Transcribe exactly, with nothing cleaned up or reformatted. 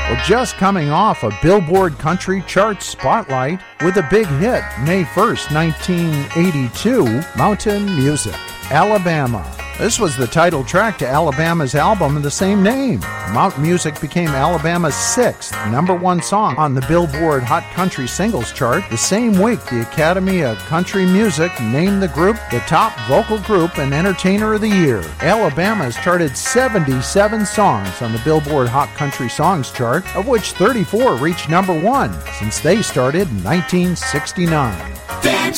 Well, just coming off a Billboard Country Chart spotlight with a big hit May first, nineteen eighty-two, Mountain Music, Alabama. This was the title track to Alabama's album of the same name. Mountain Music became Alabama's sixth number one song on the Billboard Hot Country Singles Chart. The same week, the Academy of Country Music named the group the top vocal group and entertainer of the year. Alabama has charted seventy-seven songs on the Billboard Hot Country Songs Chart, of which thirty-four reached number one since they started in nineteen sixty-nine. Dance